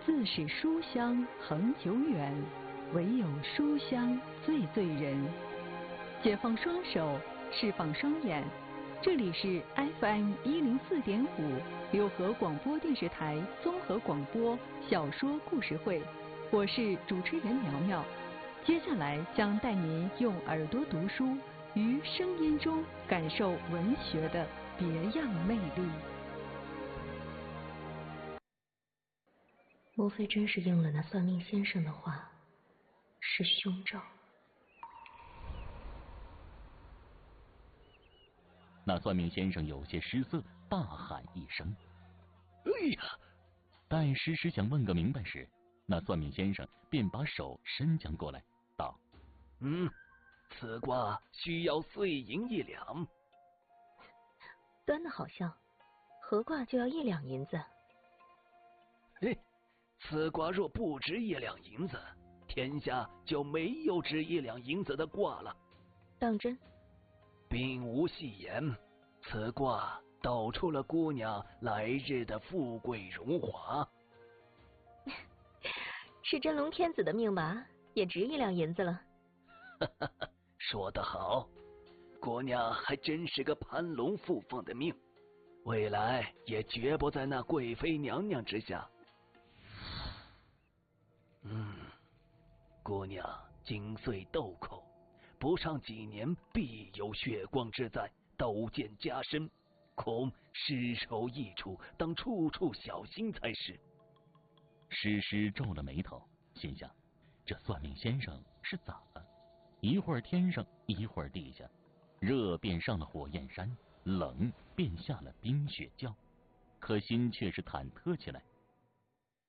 自是书香恒久远，唯有书香最醉人。解放双手，释放双眼，这里是 FM104.5六合广播电视台综合广播小说故事会，我是主持人苗苗。接下来将带您用耳朵读书，于声音中感受文学的别样魅力。 莫非真是应了那算命先生的话，是凶兆？ 那算命先生有些失色，大喊一声：“ 哎呀！” 待诗诗想问个明白时，那算命先生便把手伸将过来，道：“ 此卦需要碎银1两。” 端的好笑，合卦就要1两银子。 此卦若不值1两银子，天下就没有值1两银子的卦了。 当真？ 并无戏言，此卦道出了姑娘来日的富贵荣华。 是真龙天子的命吧，也值1两银子了。 说得好，姑娘还真是个攀龙附凤的命，未来也绝不在那贵妃娘娘之下。姑娘经岁豆蔻，不上几年必有血光之灾，斗剑加身，恐尸首异处，当处处小心才是。 诗诗皱了眉头，心想这算命先生是咋了？一会儿天上，一会儿地下，热便上了火焰山，冷便下了冰雪窖，可心却是忐忑起来。